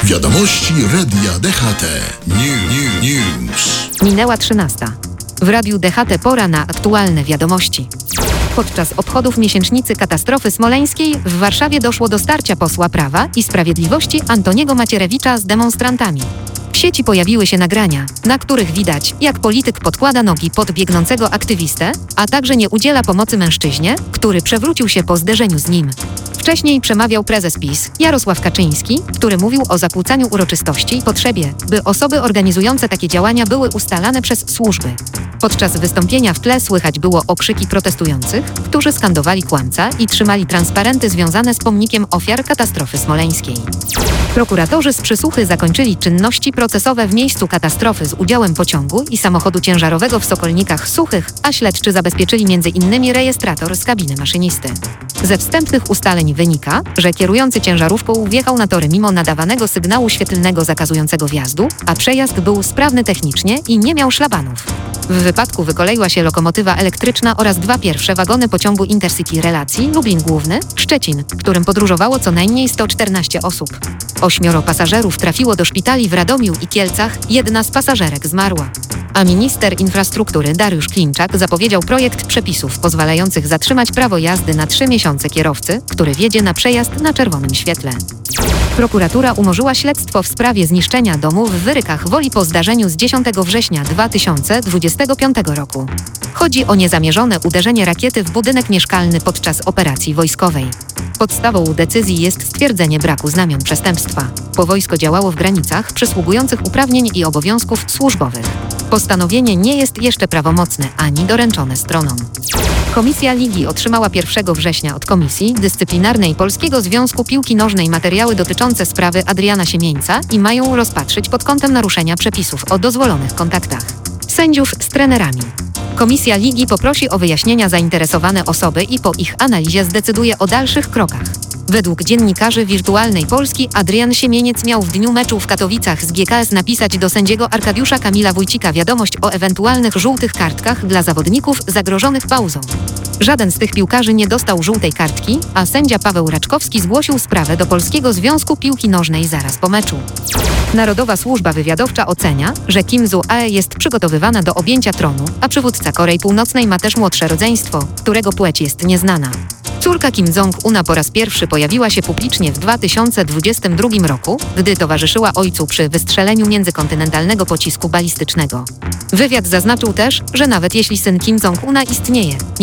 Wiadomości Radia DHT. News. Minęła 13. W Radiu DHT pora na aktualne wiadomości. Podczas obchodów miesięcznicy katastrofy smoleńskiej w Warszawie doszło do starcia posła Prawa i Sprawiedliwości Antoniego Macierewicza z demonstrantami. W sieci pojawiły się nagrania, na których widać, jak polityk podkłada nogi pod biegnącego aktywistę, a także nie udziela pomocy mężczyźnie, który przewrócił się po zderzeniu z nim. Wcześniej przemawiał prezes PiS Jarosław Kaczyński, który mówił o zakłócaniu uroczystości i potrzebie, by osoby organizujące takie działania były ustalane przez służby. Podczas wystąpienia w tle słychać było okrzyki protestujących, którzy skandowali kłamca i trzymali transparenty związane z pomnikiem ofiar katastrofy smoleńskiej. Prokuratorzy z Przysłuchy zakończyli czynności procesowe w miejscu katastrofy z udziałem pociągu i samochodu ciężarowego w Sokolnikach Suchych, a śledczy zabezpieczyli m.in. rejestrator z kabiny maszynisty. Ze wstępnych ustaleń wynika, że kierujący ciężarówką wjechał na tory mimo nadawanego sygnału świetlnego zakazującego wjazdu, a przejazd był sprawny technicznie i nie miał szlabanów. W wypadku wykoleiła się lokomotywa elektryczna oraz 2 pierwsze wagony pociągu Intercity relacji Lublin Główny - Szczecin, którym podróżowało co najmniej 114 osób. 8 pasażerów trafiło do szpitali w Radomiu i Kielcach, 1 z pasażerek zmarła. A minister infrastruktury Dariusz Klimczak zapowiedział projekt przepisów pozwalających zatrzymać prawo jazdy na 3 miesiące kierowcy, który wjedzie na przejazd na czerwonym świetle. Prokuratura umorzyła śledztwo w sprawie zniszczenia domu w Wyrykach Woli po zdarzeniu z 10 września 2025 roku. Chodzi o niezamierzone uderzenie rakiety w budynek mieszkalny podczas operacji wojskowej. Podstawą decyzji jest stwierdzenie braku znamion przestępstwa, bo wojsko działało w granicach przysługujących uprawnień i obowiązków służbowych. Postanowienie nie jest jeszcze prawomocne ani doręczone stronom. Komisja Ligi otrzymała 1 września od Komisji Dyscyplinarnej Polskiego Związku Piłki Nożnej materiały dotyczące sprawy Adriana Siemieńca i mają rozpatrzyć pod kątem naruszenia przepisów o dozwolonych kontaktach sędziów z trenerami. Komisja Ligi poprosi o wyjaśnienia zainteresowane osoby i po ich analizie zdecyduje o dalszych krokach. Według dziennikarzy Wirtualnej Polski Adrian Siemieniec miał w dniu meczu w Katowicach z GKS napisać do sędziego Arkadiusza Kamila Wójcika wiadomość o ewentualnych żółtych kartkach dla zawodników zagrożonych pauzą. Żaden z tych piłkarzy nie dostał żółtej kartki, a sędzia Paweł Raczkowski zgłosił sprawę do Polskiego Związku Piłki Nożnej zaraz po meczu. Narodowa Służba Wywiadowcza ocenia, że Kim Soo-ae jest przygotowywana do objęcia tronu, a przywódca Korei Północnej ma też młodsze rodzeństwo, którego płeć jest nieznana. Córka Kim Jong-una po raz pierwszy pojawiła się publicznie w 2022 roku, gdy towarzyszyła ojcu przy wystrzeleniu międzykontynentalnego pocisku balistycznego. Wywiad zaznaczył też, że nawet jeśli syn Kim Jong-una istnieje,